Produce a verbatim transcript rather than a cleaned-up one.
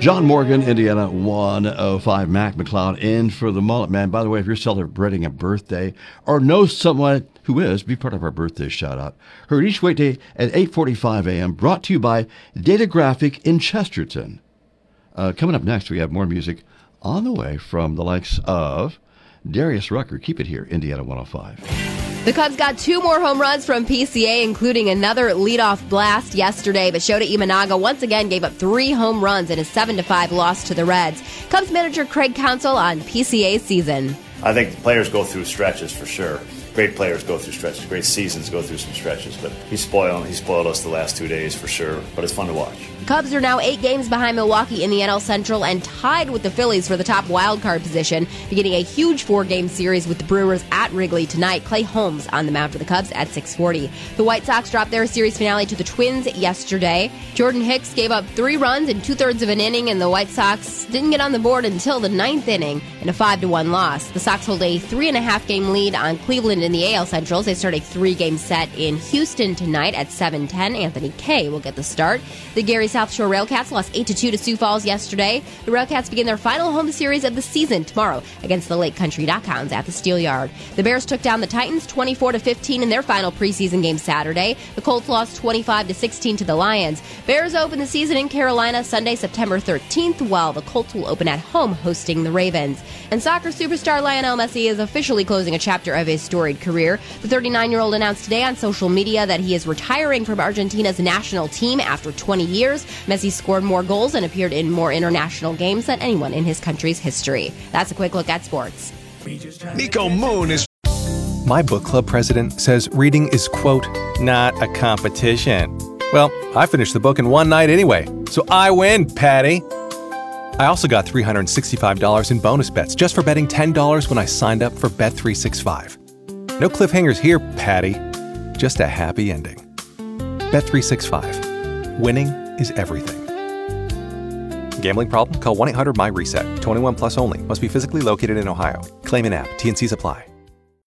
John Morgan, Indiana one oh five. Mac McCloud in for the Mullet Man. By the way, if you're celebrating a birthday or know someone who is, be part of our birthday shout-out. Heard each weekday at eight forty-five a.m. Brought to you by Data Graphic in Chesterton. Uh, coming up next, we have more music on the way from the likes of Darius Rucker. Keep it here, Indiana one oh five. The Cubs got two more home runs from P C A, including another leadoff blast yesterday, but Shota Imanaga once again gave up three home runs in a seven to five loss to the Reds. Cubs manager Craig Counsell on P C A's season. I think the players go through stretches for sure. Great players go through stretches. Great seasons go through some stretches. But he spoiled, he spoiled us the last two days for sure. But it's fun to watch. Cubs are now eight games behind Milwaukee in the N L Central and tied with the Phillies for the top wildcard position, beginning a huge four-game series with the Brewers at Wrigley tonight. Clay Holmes on the mound for the Cubs at six forty. The White Sox dropped their series finale to the Twins yesterday. Jordan Hicks gave up three runs in two-thirds of an inning, and the White Sox didn't get on the board until the ninth inning in a five to one loss. The Sox hold a three-and-a-half game lead on Cleveland in the A L Central. They start a three-game set in Houston tonight at seven ten. Anthony Kay will get the start. The Gary South Shore Railcats lost eight to two to Sioux Falls yesterday. The Railcats begin their final home series of the season tomorrow against the Lake Country Knockhounds at the Steel Yard. The Bears took down the Titans twenty-four to fifteen in their final preseason game Saturday. The Colts lost twenty-five to sixteen to the Lions. Bears open the season in Carolina Sunday, September thirteenth, while the Colts will open at home hosting the Ravens. And soccer superstar Lionel Messi is officially closing a chapter of his storied career. The thirty-nine-year-old announced today on social media that he is retiring from Argentina's national team after twenty years. Messi scored more goals and appeared in more international games than anyone in his country's history. That's a quick look at sports. Nico Moon is... My book club president says reading is, quote, not a competition. Well, I finished the book in one night anyway, so I win, Patty. I also got three hundred sixty-five dollars in bonus bets just for betting ten dollars when I signed up for Bet three sixty-five. No cliffhangers here, Patty. Just a happy ending. Bet three sixty-five. Winning is everything. Gambling problem? Call one eight hundred M Y RESET. twenty-one plus only. Must be physically located in Ohio. Claim in app. T and Cs apply.